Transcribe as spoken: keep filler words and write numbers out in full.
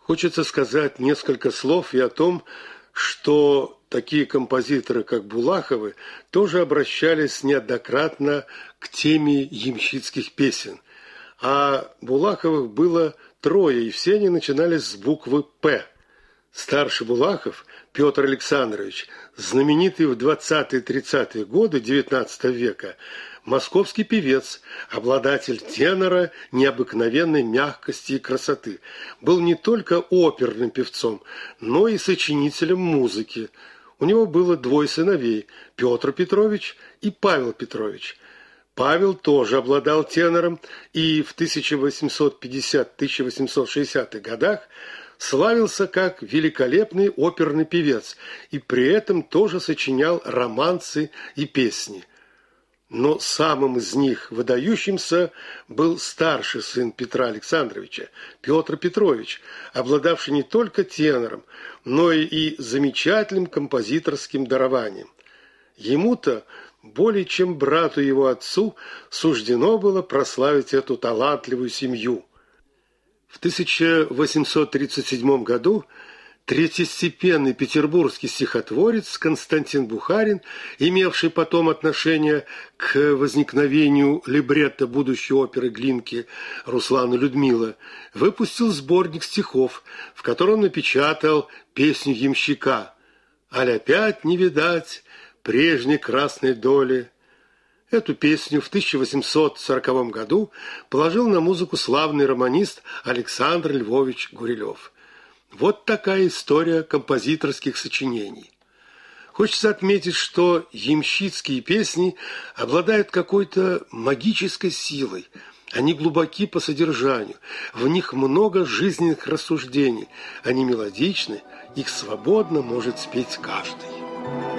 Хочется сказать несколько слов и о том, что такие композиторы, как Булаховы, тоже обращались неоднократно к теме ямщицких песен. А Булаховых было трое, и все они начинались с буквы «П». Старший Булахов, Петр Александрович, знаменитый в двадцатые-тридцатые годы девятнадцатого века, московский певец, обладатель тенора необыкновенной мягкости и красоты, был не только оперным певцом, но и сочинителем музыки. У него было двое сыновей – Петр Петрович и Павел Петрович. Павел тоже обладал тенором и в тысяча восемьсот пятидесятых — тысяча восемьсот шестидесятых годах славился как великолепный оперный певец и при этом тоже сочинял романсы и песни. Но самым из них выдающимся был старший сын Петра Александровича, Петр Петрович, обладавший не только тенором, но и замечательным композиторским дарованием. Ему-то, более чем брату его отцу, суждено было прославить эту талантливую семью. В тысяча восемьсот тридцать седьмом году третьестепенный петербургский стихотворец Константин Бухарин, имевший потом отношение к возникновению либретто будущей оперы Глинки «Руслан и Людмила», выпустил сборник стихов, в котором напечатал песню ямщика «Аль опять не видать прежней красной доли». Эту песню в тысяча восемьсот сороковом году положил на музыку славный романист Александр Львович Гурилев. Вот такая история композиторских сочинений. Хочется отметить, что ямщицкие песни обладают какой-то магической силой. Они глубоки по содержанию, в них много жизненных рассуждений, они мелодичны, их свободно может спеть каждый.